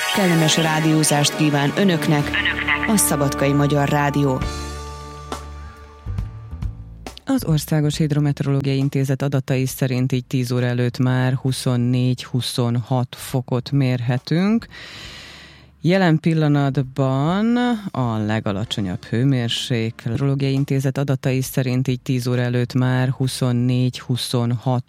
Kellemes rádiózást kíván önöknek a Szabadkai Magyar Rádió. Az Országos Hidrometeorológiai Intézet adatai szerint így 10 óra előtt már 24-26 fokot mérhetünk. Jelen pillanatban a legalacsonyabb hőmérséklet. A Meteorológiai Intézet adatai szerint így 10 óra előtt már 24-26